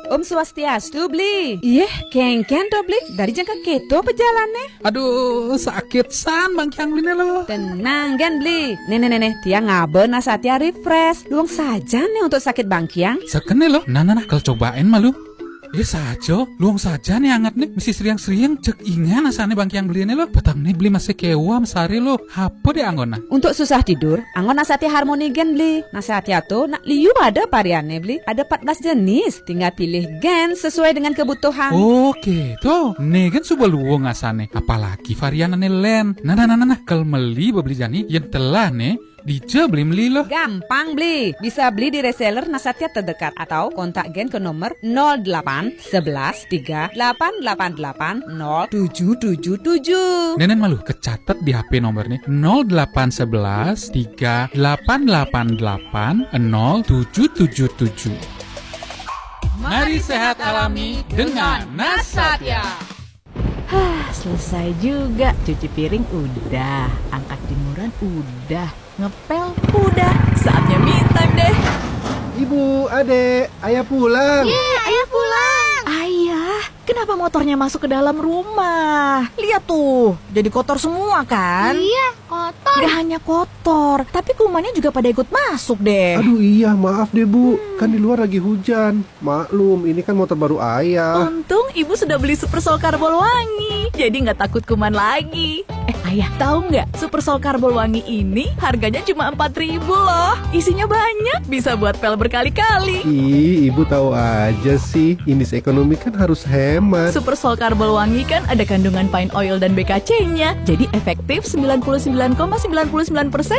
Om Swastiastu, Bli. Iya, kengken to, Bli. Dari jangka keto pejalannya. Aduh, sakit san Bang Kyang Bli lo. Tenang kan, Bli. Nenek, dia ngaben Nasatya refresh. Luang saja nih untuk sakit Bang Kyang. Sekene lo. Nah, kalau cobain malu. Saja, luang saja nih hangat nih. Mesti sering-sering cek ingan asane Bang Kyang beli ini lo. Batang nih beli masih kewa mesari lo. Apa deh anggona? Untuk susah tidur, anggon Nasatya Harmony Gen, Bli. Nasatya tuh nak liu ada variannya, Bli. Ada 14 jenis. Tinggal pilih gen sesuai dengan kebutuhan. Oke, tuh. Nih kan sudah luang asane. Apalagi variannya len. Nah. Kalau beli jani yang telah nih. Dija beli lo. Gampang, Bli. Bisa beli di reseller Nasatya terdekat atau kontak Gen ke nomor 08 11 3888 0777. Nenen malu kecatat di HP nomornya 0811 3888 0777. Mari sehat alami dengan Nasatya. Selesai juga. Cuci piring udah, angkat jemuran udah, ngepel udah. Saatnya me time deh. Ibu, adek, ayah pulang. Ayah pulang. Ayah, kenapa motornya masuk ke dalam rumah? Lihat tuh, jadi kotor semua kan? Iya, kotor. Gak hanya kotor, tapi kumannya juga pada ikut masuk deh. Aduh iya, maaf deh Bu. Kan di luar lagi hujan. Maklum, ini kan motor baru ayah. Untung ibu sudah beli Super Sol Karbol Wangi, jadi gak takut kuman lagi. Ayah, tahu nggak? Super Sol Karbol Wangi ini harganya cuma 4.000 loh. Isinya banyak, bisa buat pel berkali-kali. Ih, ibu tahu aja sih. Indeks ekonomi kan harus hemat. Super Sol Karbol Wangi kan ada kandungan pine oil dan BKC-nya. Jadi efektif 99,99%